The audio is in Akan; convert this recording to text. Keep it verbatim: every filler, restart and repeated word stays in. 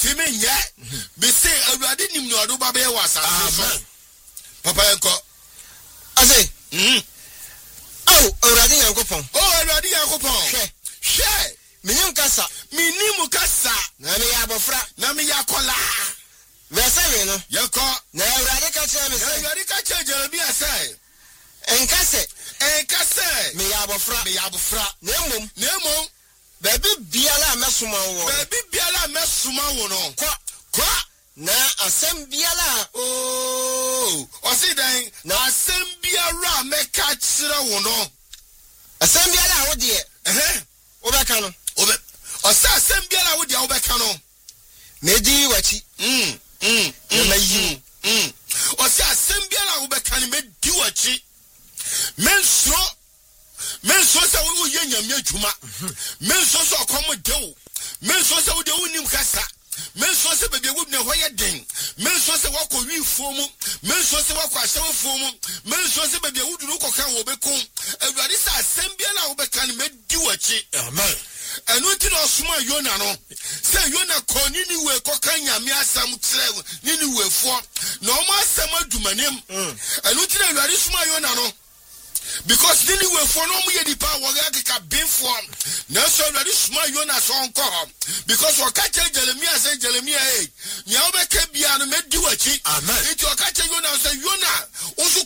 Entime nye. Be say awurade nim no ado ba be wasa. Amen. Papa enko. Ase. Mhm. Oh, awurade yankopon. Oh, awurade yankopon. Hwe. Hwe. Minim kasa. Minim kasa. Na me ya bofra. Na me ya kola. Wese no. Yeko. Na awurade ka kire me say. Awurade ka kire Jeremia say. Enkase. Enkase. Me ya bofra. Me ya bofra. Na emom. Na emom. Baby biala mesuma wo. Baby biala mesuma wo no. Kwa. Kwa. Na asem biala. Oh. Osi dan. Na asem biala meka kire wo no. Asem biala wo de. Eh. Obeka no. Obe. Osa asem biala wo de obeka no. Medi wachi. Mm. Mm. Mm. Mm. Osa asem biala wo beka no medi wachi. Menso. Menso se wo ye nyame adwuma. Menso se okomo dewo. Menso se wo de wonim kasa. Menso se bebe wo ne hoye den. Menso se wako wi fomu. Menso se wako ahyewo fomu. Menso se bebe wo duru kokan wo bekon. Awurade sa asem biala wo beka no medi wachi. Amen. Enu ti no suma Yona no. Se Yona ko ni ni we kokan nyame asam kire ni ni we fo. Na o ma asam adumanem. Enu ti na Awurade suma Yona no. Because nini we for no mu ye di pa wo ga ka bin form na so Awurade suma Yona so onko because o ka che Jeremia say Jeremia eh nya wo be ka bia no medi wachi. Amen. It o ka che Yona say Yona